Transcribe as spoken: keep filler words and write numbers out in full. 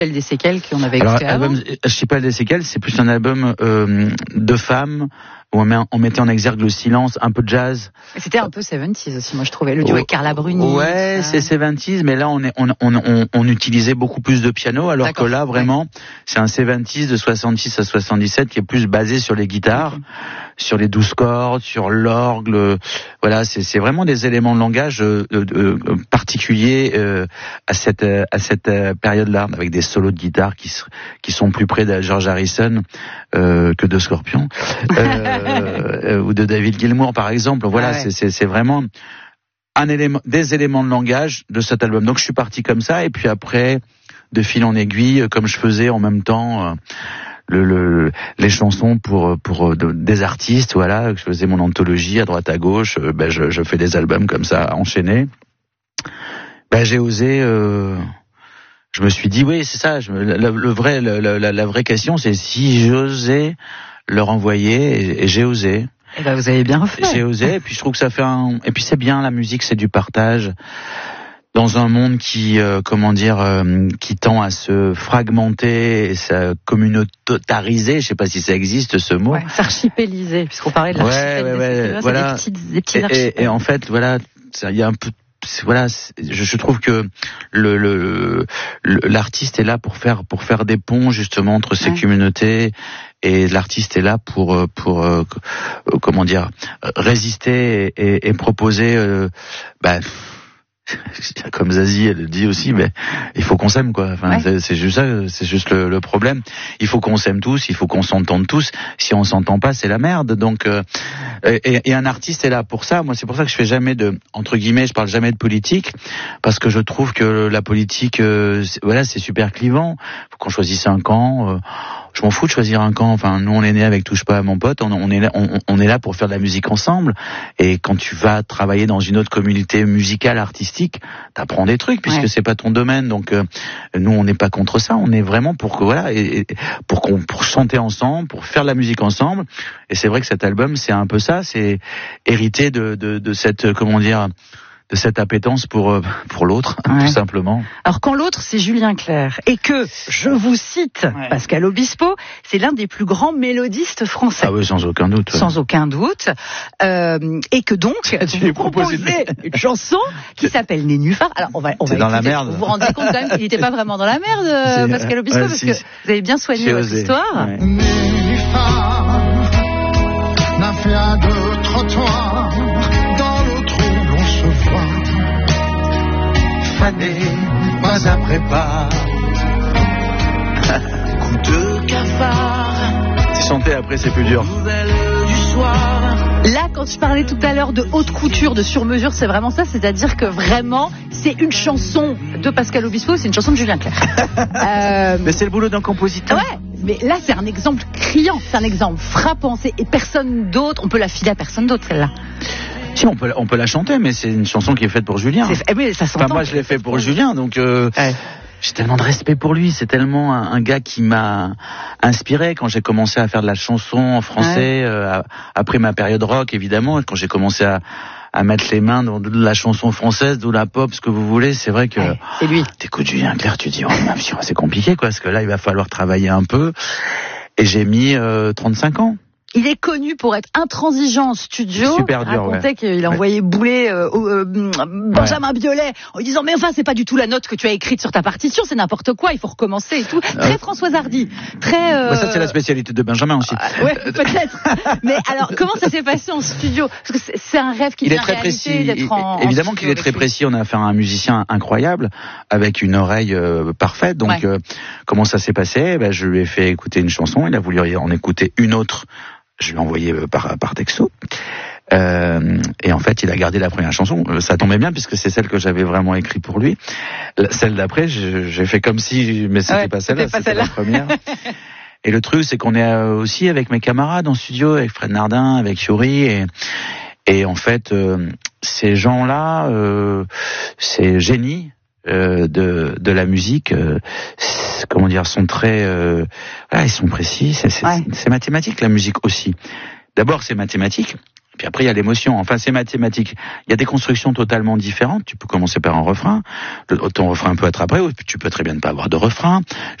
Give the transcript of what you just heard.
des séquelles qu'on avait Alors, écouté avant. album, Archipel des séquelles, c'est plus un album euh, de femmes où on, met, on mettait en exergue le silence, un peu de jazz. C'était un peu soixante-dix aussi, moi je trouvais, le duo avec Carla Bruni. Ouais, c'est soixante-dix, mais là on, est, on, on, on, on utilisait beaucoup plus de piano, alors D'accord. que là vraiment, ouais. c'est un soixante-dix de soixante-six à soixante-dix-sept qui est plus basé sur les guitares, okay. sur les douze cordes, sur l'orgue. Voilà, c'est, c'est vraiment des éléments de langage euh, euh, particuliers euh, à cette, à cette euh, période-là, avec des solos de guitare qui, qui sont plus près de George Harrison euh, que de Scorpion. Euh, Euh, ou de David Gilmour par exemple. Voilà, ah ouais. c'est, c'est, c'est vraiment un élément, des éléments de langage de cet album. Donc je suis parti comme ça, et puis après, de fil en aiguille, comme je faisais en même temps euh, le, le, les chansons pour pour de, des artistes. Voilà, je faisais mon anthologie à droite à gauche. Euh, ben je, je fais des albums comme ça enchaînés. Ben j'ai osé. Euh, je me suis dit oui, c'est ça. Je, le, le vrai, le, la, la vraie question, c'est si j'osais leur envoyer, et, et j'ai osé. Et ben vous avez bien fait. J'ai osé, et puis je trouve que ça fait un... Et puis c'est bien, la musique, c'est du partage. Dans un monde qui, euh, comment dire, euh, qui tend à se fragmenter et se communautariser, je sais pas si ça existe ce mot. Ouais, s'archipéliser, puisqu'on parlait de l'archipel. Ouais, ouais, ouais, des voilà. Des petites, des petits et, et, et en fait, voilà, il y a un peu... Voilà, je, je trouve que le, le, le l'artiste est là pour faire pour faire des ponts justement entre ces ouais. communautés, et l'artiste est là pour pour euh, comment dire résister et, et, et proposer euh, bah, comme Zazie elle le dit aussi, mais il faut qu'on s'aime quoi. Enfin, ouais. c'est, c'est juste ça, c'est juste le, le problème. Il faut qu'on s'aime tous, il faut qu'on s'entende tous. Si on s'entend pas, c'est la merde. Donc, euh, et, et un artiste est là pour ça. Moi, c'est pour ça que je fais jamais de, entre guillemets, je parle jamais de politique, parce que je trouve que la politique, euh, c'est, voilà, c'est super clivant. Faut qu'on choisisse un camp. Euh, je m'en fous de choisir un camp. Enfin, nous, on est né avec Touche pas à mon pote. On, on est là, on, on est là pour faire de la musique ensemble. Et quand tu vas travailler dans une autre communauté musicale, artistique, t'apprends des trucs puisque ouais. c'est pas ton domaine. Donc, euh, nous, on n'est pas contre ça. On est vraiment pour que voilà, et, et pour qu'on pour chanter ensemble, pour faire de la musique ensemble. Et c'est vrai que cet album, c'est un peu ça. C'est hérité de de, de cette comment dire. de cette appétence pour pour l'autre, ouais. tout simplement. Alors quand l'autre c'est Julien Clerc et que je vous cite ouais. Pascal Obispo, c'est l'un des plus grands mélodistes français. Ah oui, sans aucun doute. Ouais. Sans aucun doute, euh, et que donc vous proposez une chanson qui s'appelle Nénuphar. Alors on va on c'est va dans écouter, la merde. Vous vous rendez compte quand même qu'il n'était pas vraiment dans la merde, c'est, Pascal Obispo, ouais, parce si, que vous avez bien soigné votre osé. Histoire. Ouais. Nénuphar n'a fait un de trottoir. Fané, pas après pas. Coup de cafard. Si chanter après, c'est plus dur. Du soir. Là, quand je parlais tout à l'heure de haute couture, de sur-mesure, c'est vraiment ça. C'est-à-dire que vraiment, c'est une chanson de Pascal Obispo, c'est une chanson de Julien Clerc. euh... Mais c'est le boulot d'un compositeur. Ouais. Mais là, c'est un exemple criant, c'est un exemple frappant. C'est... Et personne d'autre, on peut la filer à personne d'autre, celle-là. Si, on peut, on peut la chanter, mais c'est une chanson qui est faite pour Julien. C'est, eh oui, ça s'entend. Enfin, moi, je l'ai fait pour Julien, donc euh, ouais. j'ai tellement de respect pour lui. C'est tellement un, un gars qui m'a inspiré quand j'ai commencé à faire de la chanson en français, ouais. euh, après ma période rock, évidemment, quand j'ai commencé à, à mettre les mains dans de la chanson française, de la pop, ce que vous voulez. C'est vrai que ouais, c'est lui. T'écoutes Julien Clerc, tu dis, oh, c'est compliqué, quoi, parce que là, il va falloir travailler un peu. Et j'ai mis euh, trente-cinq ans. Il est connu pour être intransigeant en studio. Super dur, racontait ouais. qu'il a ouais. envoyé bouler euh, euh, Benjamin ouais. Biolay en lui disant mais enfin c'est pas du tout la note que tu as écrite sur ta partition, c'est n'importe quoi, il faut recommencer et tout. Très Françoise Hardy, très. Euh... Ouais, ça c'est la spécialité de Benjamin aussi. Euh, ouais peut-être. Mais alors comment ça s'est passé en studio? Parce que c'est, c'est un rêve qui il vient est très réalité précis. d'être Il, en, évidemment en qu'il est très précis. On a affaire à un musicien incroyable avec une oreille euh, parfaite. Donc ouais. euh, comment ça s'est passé? Ben, je lui ai fait écouter une chanson. Il a voulu en écouter une autre. Je lui ai envoyé par, par texto. Euh, et en fait, il a gardé la première chanson. Ça tombait bien puisque c'est celle que j'avais vraiment écrite pour lui. Celle d'après, j'ai, j'ai fait comme si, mais c'était ouais, pas celle-là, c'était, pas c'était celle-là. la première. Et le truc, c'est qu'on est aussi avec mes camarades en studio, avec Fred Nardin, avec Yuri, et, et en fait, euh, ces gens-là, euh, ces génies euh, de, de la musique, euh, comment dire, sont très, euh, voilà, ils sont précis. C'est, c'est, ouais. c'est mathématique la musique aussi. D'abord, c'est mathématique. puis après il y a l'émotion. Enfin, c'est mathématique. Il y a des constructions totalement différentes. Tu peux commencer par un refrain. Le, ton refrain peut être après, ou tu peux très bien ne pas avoir de refrain.